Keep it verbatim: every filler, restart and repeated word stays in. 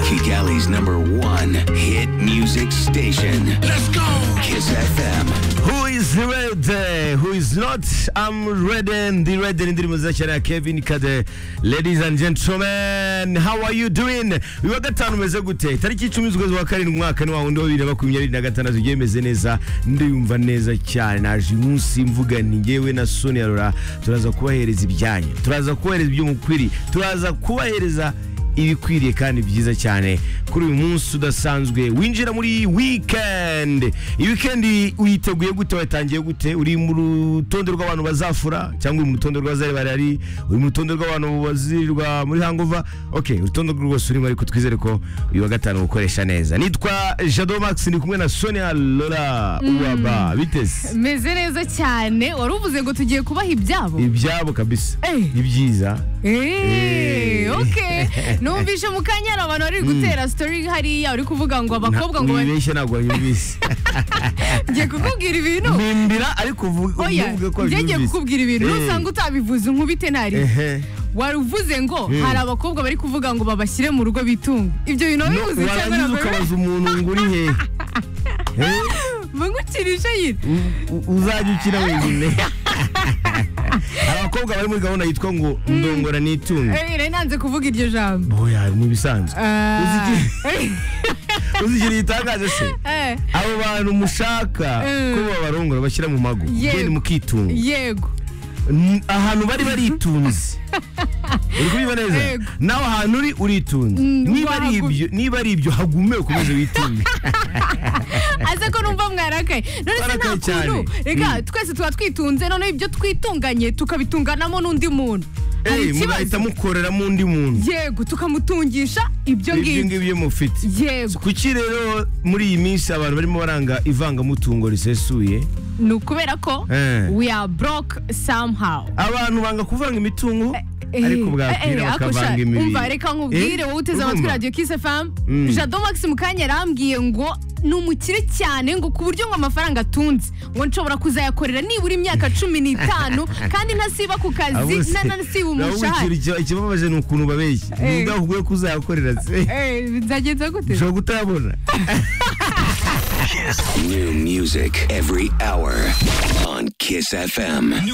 Kigali's number one hit music station. Let's go! Kiss F M. Who is ready? Who is not? I'm ready. Ndi ready indirimbo za cyane ya Kevin Kade. Ladies and gentlemen, how are you doing? Uyu wa gatanu meze gute? Tariki icumi z'ukwezi kwa karindwi umwaka ni wa wundi wa bibiri na makumyabiri na gatandatu ugiye meze neza, ndiyumva neza cyane. Naje umunsi mvuga ni ngewe na Sonia Rora turaza kubahereza ibyanyu, turaza kubahereza ibyo mukwiri, turaza kubahereza ibikwiriye kandi byiza cyane kuri uyu munsi udasanzwe winjira muri weekend. Iyi weekend uyiteguye gute? Watangiye gute? Uri mu rutonde rw'abantu bazafura cyangwa uri mu rutonde rw'abazari barari? Uri mu rutonde rw'abantu bazirirwa muri hangover? Okay, urutonde rwose urimo, ariko twizere ko uyu wa gatanu ukoresha neza. Nitwa Jado Max, ndi kumwe na Sonia Lola Uwaba. Bitese meze neza cyane. Wari uvuze ngo tugiye kubaha ibyabo ibyabo kabisa, ibyiza. Eh, okay. Numvishe mukanyara abantu bari gutera story hariya uri kuvuga ngo abakobwa ngo bibeshye nagwa yumvise. Ngiye kukubwira ibintu mimbira ariko uvuga ko byumvise. Ngiye kukubwira ibintu usanga utabivuze nkubite ntari. Wari uvuze ngo hari abakobwa bari kuvuga ngo babashyire mu rugo bitunga. Ibyo bintu bivuze cyangwa nabwo ukabaza umuntu ngo uri he? Bangukirisha yira uzajya ukira wenyine. Abakobwa bari muri gahunda yitwa ngo ndongora nitunga. Eh, rero nanze kuvuga iryo jambo. Boya ni bisanzwe. Uzigiri itangaje se. Abo bantu mushaka ko babarongora bashyira mu mago. Gende mukitunga. Yego. Ahantu bari baritunze. Uri kubiboneza? Naho ahantu uri uritunze. Niba ari ibyo, niba ari ibyo hagume ukomeze witunge. Aze ko numva mwarakaye. None se nta kuntu. Rega twese tuba twitunze, none ibyo twitunganye tukabitunganamo n'undi muntu. Eh, mugahita mukorera mu ndi muntu. Yego, tukamutungisha ibyo ngibyo. Ibyo ngibyo mufite. Yego. Kuki rero muri iyi minsi abantu barimo baranga ivanga mutungo risesuye? Nukubera ko we are broke somehow. Abantu banga kuvanga imitungo ariko bwakwira bakavanga imibiri. Umva reka nkubwire wowe uteze amatwi radio Kiss F M. Jado Max mukanya yarambwiye ngo numukire cyane ngo kuburyo ngo amafaranga atunze ngo nshobora kuzayakorera nibura imyaka cumi n'itanu kandi ntasiba ku kazi nanasiba umushahara. Ikibabaje ni ukuntu babeshye. Nubwo ahubwo kuzayakorera se. Eh, bizagenza gute? Ushobora kutabona. New music every hour on Kiss F M.